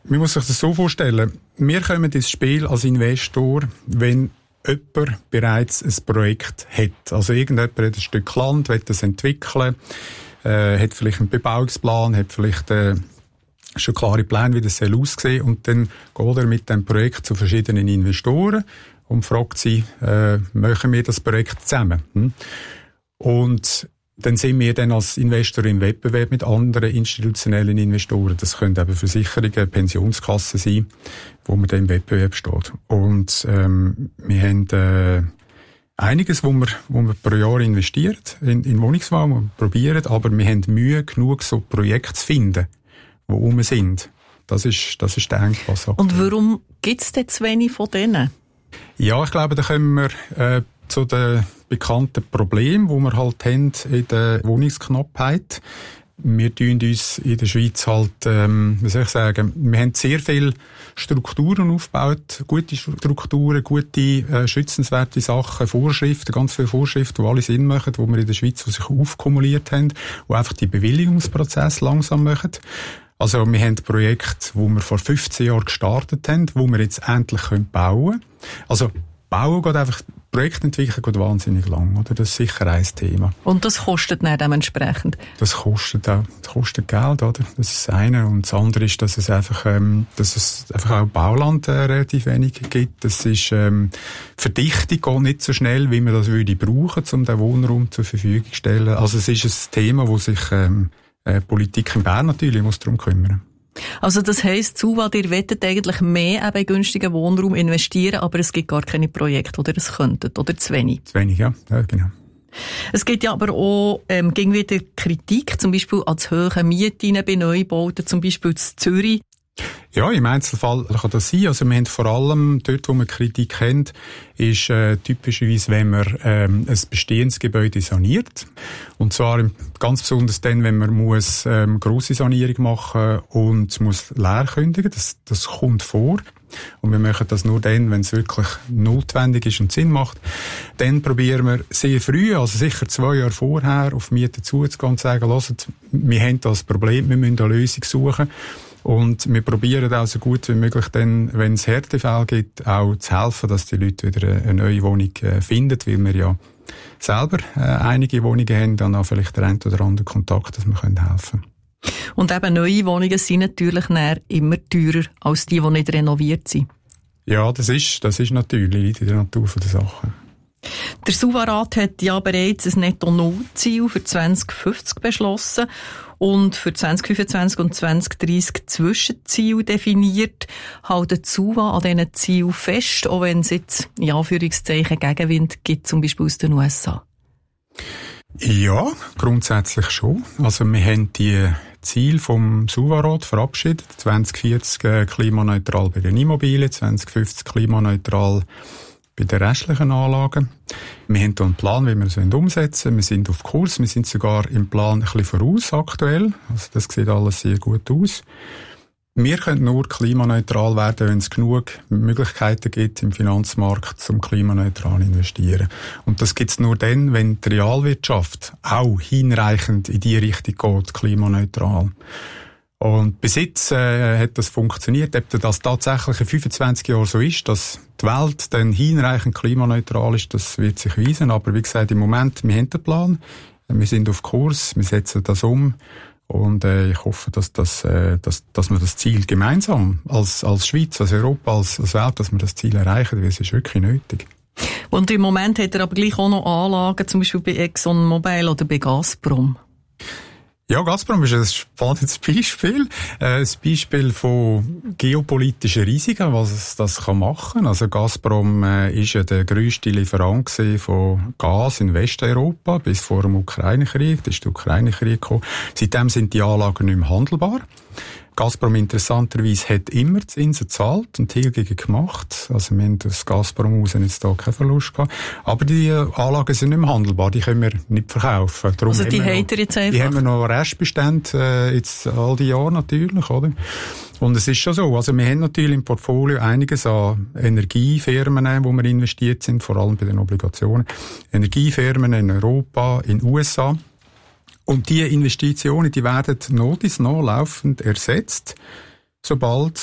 man muss sich das so vorstellen, wir kommen ins Spiel als Investor, wenn jemand bereits ein Projekt hat. Also irgendjemand hat ein Stück Land, will das entwickeln, hat vielleicht einen Bebauungsplan, hat vielleicht schon klare Pläne, wie das aussehen soll. Und dann geht er mit dem Projekt zu verschiedenen Investoren und fragt sie, machen wir das Projekt zusammen? Und dann sind wir dann als Investor im Wettbewerb mit anderen institutionellen Investoren. Das können eben Versicherungen, Pensionskassen sein, wo man dann im Wettbewerb steht. Und wir haben einiges, wo wir pro Jahr investiert in Wohnungsbau, wir probieren, aber wir haben Mühe genug, so Projekte zu finden, die rum sind. Das ist der Engpass. Und warum gibt es denn zu wenig von denen? Ja, ich glaube, da kommen wir zu den bekannten Problemen, die wir halt haben in der Wohnungsknappheit. Wir tun uns in der Schweiz halt, wie soll ich sagen, wir haben sehr viele Strukturen aufgebaut, gute Strukturen, gute, schützenswerte Sachen, Vorschriften, ganz viele Vorschriften, die alle Sinn machen, die wir in der Schweiz sich aufkumuliert haben, die einfach die Bewilligungsprozess langsam machen. Also wir haben Projekte, die wir vor 15 Jahren gestartet haben, wo wir jetzt endlich bauen können. Also Bauen geht einfach, Projektentwicklung geht wahnsinnig lang, oder? Das ist sicher ein Thema. Und das kostet dann dementsprechend? Das kostet Geld, oder? Das ist das eine. Und das andere ist, dass es einfach auch Bauland relativ wenig gibt. Das ist, Verdichtung geht nicht so schnell, wie man das würde brauchen, um den Wohnraum zur Verfügung zu stellen. Also es ist ein Thema, wo sich, Politik in Bern natürlich muss darum kümmern. Also das heisst, Suva, ihr wettet eigentlich mehr eben in günstigen Wohnraum investieren, aber es gibt gar keine Projekte, oder es könntet, oder zu wenig? Zu wenig, ja genau. Es gibt ja aber auch ging wieder Kritik, zum Beispiel an zu hohen Mieten bei Neubauten, zum Beispiel in Zürich. Ja, im Einzelfall kann das sein. Also wir haben vor allem dort, wo wir Kritik haben, ist typischerweise, wenn man ein bestehendes Gebäude saniert. Und zwar ganz besonders dann, wenn man muss grosse Sanierung machen und muss leer kündigen. Das kommt vor. Und wir machen das nur dann, wenn es wirklich notwendig ist und Sinn macht. Dann probieren wir sehr früh, also sicher 2 Jahre vorher, auf Mieter zuzugehen und zu sagen, hört, wir haben das Problem, wir müssen eine Lösung suchen. Und wir probieren auch so gut wie möglich dann, wenn es Härtefälle gibt, auch zu helfen, dass die Leute wieder eine neue Wohnung finden, weil wir ja selber einige Wohnungen haben, dann auch vielleicht der ein oder andere Kontakt, dass wir helfen können. Und eben neue Wohnungen sind natürlich immer teurer als die nicht renoviert sind. Ja, das ist natürlich in der Natur der Sache. Der Suva-Rat hat ja bereits ein Netto-Null-Ziel für 2050 beschlossen und für 2025 und 2030 Zwischenziel definiert. Haltet Suva an diesen Zielen fest, auch wenn es jetzt in Anführungszeichen Gegenwind gibt, zum Beispiel aus den USA? Ja, grundsätzlich schon. Also wir haben die Ziele vom Suva-Rat verabschiedet. 2040 klimaneutral bei den Immobilien, 2050 klimaneutral bei den restlichen Anlagen. Wir haben hier einen Plan, wie wir es umsetzen wollen. Wir sind auf Kurs. Wir sind sogar im Plan ein bisschen voraus aktuell. Also das sieht alles sehr gut aus. Wir können nur klimaneutral werden, wenn es genug Möglichkeiten gibt im Finanzmarkt zum klimaneutral investieren. Und das gibt es nur dann, wenn die Realwirtschaft auch hinreichend in die Richtung geht, klimaneutral. Und bis jetzt hat das funktioniert. Ob das tatsächlich in 25 Jahren so ist, dass die Welt dann hinreichend klimaneutral ist, das wird sich weisen. Aber wie gesagt, im Moment, wir haben den Plan, wir sind auf Kurs, wir setzen das um. Und ich hoffe, dass wir das Ziel gemeinsam als Schweiz, als Europa, als Welt, dass wir das Ziel erreichen, weil es ist wirklich nötig. Und im Moment hat er aber gleich auch noch Anlagen, zum Beispiel bei ExxonMobil oder bei Gazprom. Ja, Gazprom ist ein spannendes Beispiel. Ein Beispiel von geopolitischen Risiken, was das machen kann. Also Gazprom ist ja der grösste Lieferant von Gas in Westeuropa bis vor dem Ukraine-Krieg. Da ist der Ukraine-Krieg gekommen. Seitdem sind die Anlagen nicht mehr handelbar. Gazprom interessanterweise hat immer Zinsen gezahlt und Tilgungen gemacht. Also wir haben das Gazprom raus jetzt da keinen Verlust gehabt. Aber die Anlagen sind nicht mehr handelbar, die können wir nicht verkaufen. Darum also die habt ihr jetzt einfach? Die haben wir noch Restbestände, jetzt all die Jahre natürlich, oder? Und es ist schon so, also wir haben natürlich im Portfolio einiges an Energiefirmen, wo wir investiert sind, vor allem bei den Obligationen. Energiefirmen in Europa, in den USA. Und die Investitionen, die werden noch laufend ersetzt, sobald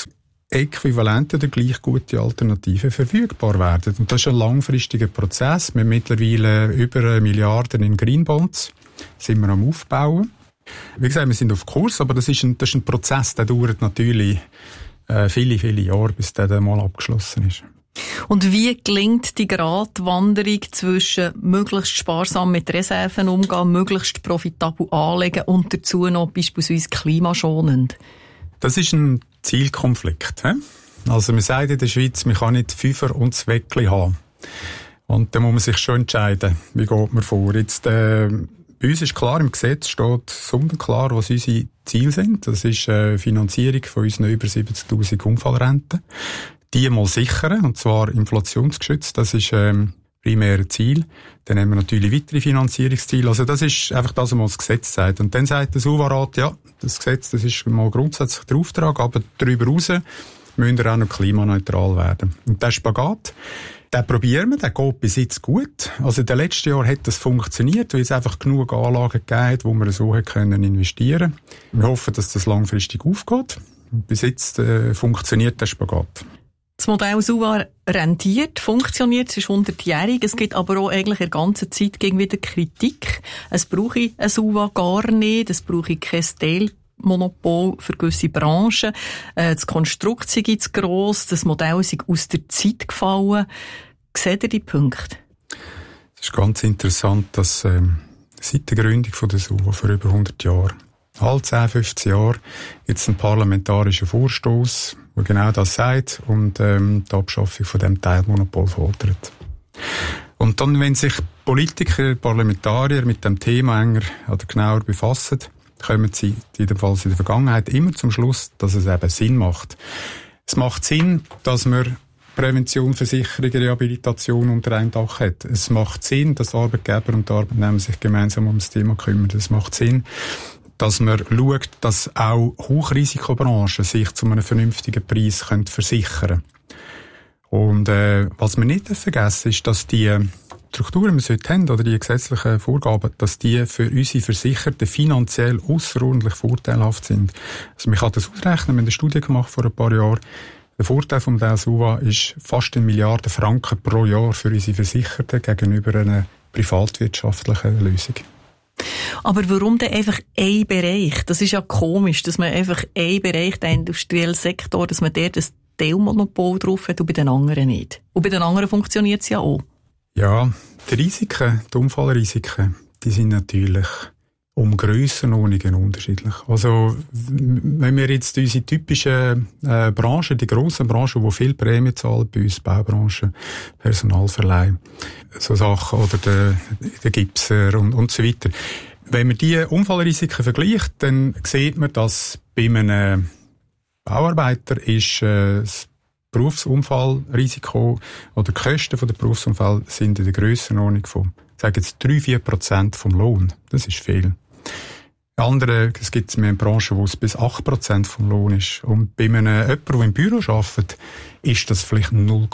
äquivalente oder gleich gute Alternativen verfügbar werden. Und das ist ein langfristiger Prozess. Wir haben mittlerweile über 1 Milliarde in Greenbonds, sind wir am Aufbauen. Wie gesagt, wir sind auf Kurs, aber das ist ein Prozess, der dauert natürlich viele, viele Jahre, bis der dann mal abgeschlossen ist. Und wie gelingt die Gratwanderung zwischen möglichst sparsam mit Reserven umgehen, möglichst profitabel anlegen und dazu noch beispielsweise klimaschonend? Das ist ein Zielkonflikt. Also man sagt in der Schweiz, man kann nicht Fünfer und Zweckli haben. Und da muss man sich schon entscheiden, wie geht man vor. Jetzt, bei uns ist klar, im Gesetz steht sonnenklar, was unsere Ziele sind. Das ist Finanzierung von unseren über 70'000 Unfallrenten. Die mal sichern, und zwar inflationsgeschützt. Das ist primäre Ziel. Dann haben wir natürlich weitere Finanzierungsziele. Also das ist einfach das, was das Gesetz sagt. Und dann sagt der SUVA-Rat, ja, das Gesetz, das ist mal grundsätzlich der Auftrag, aber darüber hinaus müssen wir auch noch klimaneutral werden. Und der Spagat, den probieren wir, der geht bis jetzt gut. Also in den letzten Jahren hat das funktioniert, weil es einfach genug Anlagen gegeben hat, wo wir so können investieren. Wir hoffen, dass das langfristig aufgeht. Und bis jetzt funktioniert der Spagat. Das Modell SUVA rentiert, funktioniert, es ist 100-jährig, es gibt aber auch eigentlich in der ganzen Zeit gegen wieder Kritik. Es brauche ein SUVA gar nicht, es brauche kein Teilmonopol für gewisse Branchen, das Konstrukt sei zu gross, das Modell sei aus der Zeit gefallen. Seht ihr die Punkte? Es ist ganz interessant, dass seit der Gründung von der SUVA vor über 100 Jahren, alle 10, 15 Jahre, jetzt ein parlamentarischer Vorstoß, der genau das sagt und die Abschaffung von dem Teilmonopol fordert. Und dann, wenn sich Politiker, Parlamentarier mit dem Thema enger oder genauer befassen, kommen sie jedenfalls in der Vergangenheit immer zum Schluss, dass es eben Sinn macht. Es macht Sinn, dass man Prävention, Versicherung, Rehabilitation unter einem Dach hat. Es macht Sinn, dass Arbeitgeber und Arbeitnehmer sich gemeinsam um das Thema kümmern. Es macht Sinn, dass man schaut, dass auch Hochrisikobranchen sich zu einem vernünftigen Preis versichern können. Und was wir nicht vergessen ist, dass die Strukturen, die wir heute haben, oder die gesetzlichen Vorgaben, dass die für unsere Versicherten finanziell ausserordentlich vorteilhaft sind. Also man kann das ausrechnen, wir haben eine Studie gemacht vor ein paar Jahren. Der Vorteil vom Modell SUVA ist fast 1 Milliarde Franken pro Jahr für unsere Versicherten gegenüber einer privatwirtschaftlichen Lösung. Aber warum denn einfach ein Bereich? Das ist ja komisch, dass man einfach einen Bereich, den industriellen Sektor, dass man der das Teilmonopol drauf hat und bei den anderen nicht. Und bei den anderen funktioniert es ja auch. Ja, die Risiken, die Unfallrisiken, die sind natürlich um Grössenordnungen unterschiedlich. Also, wenn wir jetzt unsere typischen Branchen, die grossen Branchen, die viel Prämie zahlen, bei uns Baubranche, Personalverleih, so Sachen, oder der Gipser und so weiter. Wenn man die Unfallrisiken vergleicht, dann sieht man, dass bei einem Bauarbeiter ist das Berufsunfallrisiko oder die Kosten der Berufsunfall sind in der Grössenordnung von, sagen jetzt 3-4% vom Lohn. Das ist viel. Andere, es gibt mehr Branchen, wo es bis 8% vom Lohn ist. Und bei jemandem, der im Büro arbeitet, ist das vielleicht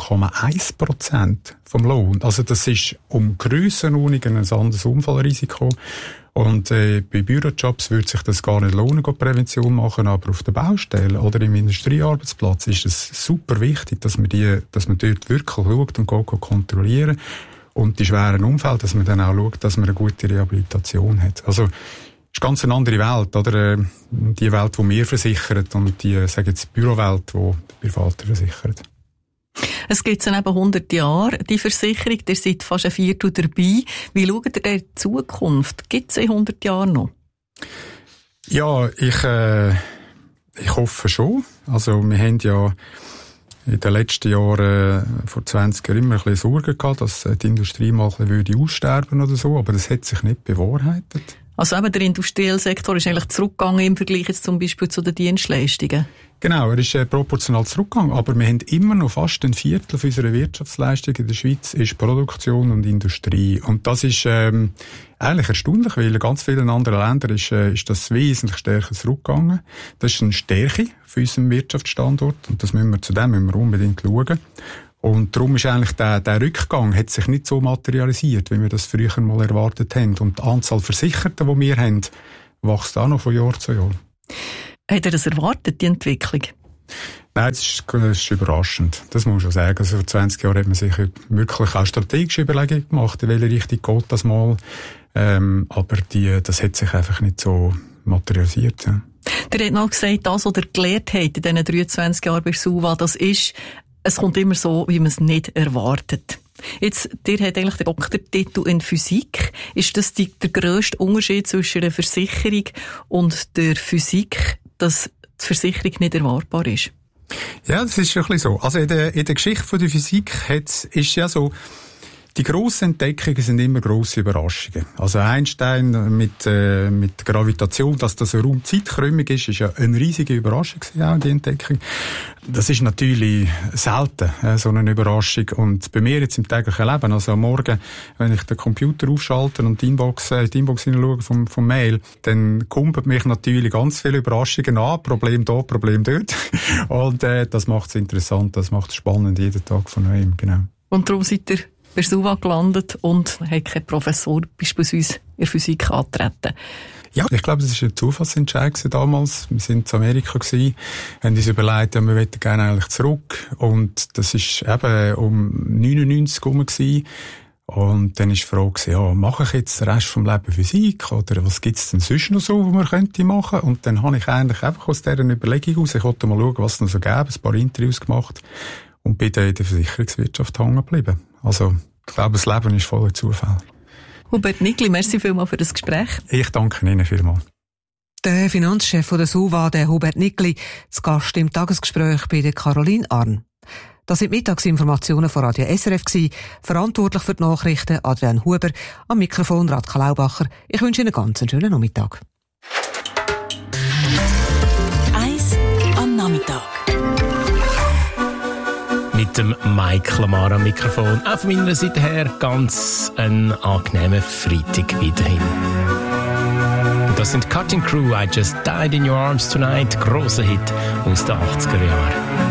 0,1% vom Lohn. Also das ist um Grössenordnungen ein anderes Unfallrisiko. Und bei Bürojobs würde sich das gar nicht lohnen, Prävention machen, aber auf der Baustelle oder im Industriearbeitsplatz ist es super wichtig, dass man dort wirklich schaut und geht kontrollieren. Und die schweren Unfälle, dass man dann auch schaut, dass man eine gute Rehabilitation hat. Also, ist ganz eine andere Welt, oder? Die Welt, die wir versichern und die, sagen jetzt, Bürowelt, die die Privaten versichern. Es gibt dann eben 100 Jahre, die Versicherung. Ihr seid fast ein Viertel dabei. Wie schaut ihr denn in die Zukunft? Gibt es in 100 Jahren noch? Ja, ich hoffe schon. Also, wir haben ja in den letzten Jahren, vor 20 Jahren, immer ein bisschen Sorgen gehabt, dass die Industrie mal ein bisschen aussterben oder so, aber das hat sich nicht bewahrheitet. Also eben der industrielle Sektor ist eigentlich zurückgegangen im Vergleich jetzt zum Beispiel zu den Dienstleistungen? Genau, er ist proportional zurückgegangen, aber wir haben immer noch fast ein Viertel von unserer Wirtschaftsleistung in der Schweiz ist Produktion und Industrie. Und das ist eigentlich erstaunlich, weil in ganz vielen anderen Ländern ist das wesentlich stärker zurückgegangen. Das ist eine Stärke für unseren Wirtschaftsstandort und zu dem müssen wir unbedingt schauen. Und darum ist eigentlich der Rückgang hat sich nicht so materialisiert, wie wir das früher mal erwartet haben. Und die Anzahl Versicherten, die wir haben, wächst auch noch von Jahr zu Jahr. Hat er das erwartet, die Entwicklung? Nein, das ist überraschend. Das muss man schon sagen. Also vor 20 Jahren hat man sich wirklich auch strategische Überlegungen gemacht, in welche Richtung geht das mal. Aber das hat sich einfach nicht so materialisiert. Ja. Der hat noch gesagt, das, was er gelernt hat in diesen 23 Jahren bei SUVA, das ist, es kommt immer so, wie man es nicht erwartet. Jetzt, der hat eigentlich den Doktortitel in Physik. Ist das der grösste Unterschied zwischen der Versicherung und der Physik, dass die Versicherung nicht erwartbar ist? Ja, das ist ein bisschen so. Also in der Geschichte der Physik ist ja so, die grossen Entdeckungen sind immer grosse Überraschungen. Also Einstein mit Gravitation, dass das eine Raum-Zeit-Krümmung ist ja eine riesige Überraschung gewesen, auch die Entdeckung. Das ist natürlich selten, so eine Überraschung. Und bei mir jetzt im täglichen Leben, also am Morgen, wenn ich den Computer aufschalte und die Inbox hineinschaue vom Mail, dann kumpelt mich natürlich ganz viele Überraschungen an. Problem da, Problem dort. Und das macht es interessant, das macht es spannend, jeden Tag von neuem, genau. Und darum seid ihr bei SUVA gelandet und hat kein Professor beispielsweise in der Physik angetreten. Ja, ich glaube, das war ein Zufallsentscheid damals. Wir sind in Amerika gewesen, haben uns überlegt, ja, wir wollten gerne eigentlich zurück. Und das ist eben um 99 herum gewesen. Und dann ist die Frage gewesen, ja, mache ich jetzt den Rest vom Leben Physik? Oder was gibt's denn sonst noch so, was man könnte machen? Und dann habe ich eigentlich einfach aus dieser Überlegung aus, ich wollte mal schauen, was es noch so gäbe, ein paar Interviews gemacht und bin dann in der Versicherungswirtschaft hängen geblieben. Also, ich glaube, das Leben ist voller Zufall. Hubert Nickli, merci vielmals für das Gespräch. Ich danke Ihnen vielmals. Der Finanzchef der SUVA, der Hubert Nickli, zu Gast im Tagesgespräch bei der Caroline Arn. Das sind Mittagsinformationen von Radio SRF gewesen. Verantwortlich für die Nachrichten Adrian Huber, am Mikrofon Radka Laubacher. Ich wünsche Ihnen einen ganz schönen Nachmittag. 1 am Nachmittag. Mit dem Mike Lamar am Mikrofon. Auch von meiner Seite her ganz einen angenehmen Freitag weiterhin. Und das sind Cutting Crew, I Just Died in Your Arms Tonight, grosser Hit aus den 80er Jahren.